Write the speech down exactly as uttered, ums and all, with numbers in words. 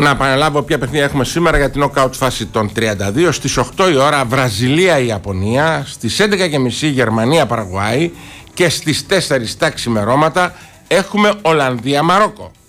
Να επαναλάβω ποια παιχνίδια έχουμε σήμερα για την νοκάουτ φάση των τριάντα δύο. Στις οκτώ η ώρα Βραζιλία-Ιαπωνία, στις έντεκα και μισή Γερμανία-Παραγουάη και στις τέσσερις τα ξημερώματα έχουμε Ολλανδία-Μαρόκο.